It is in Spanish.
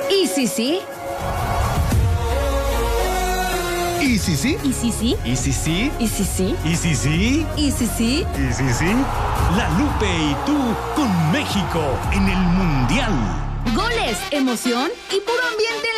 ¿Y si sí? ¿Y si sí? ¿Y si sí? ¿Y si sí? ¿Y si sí? ¿Y si sí? ¿Y si sí? ¿Y si sí? La Lupe y tú con México en el Mundial. Goles, emoción y puro ambiente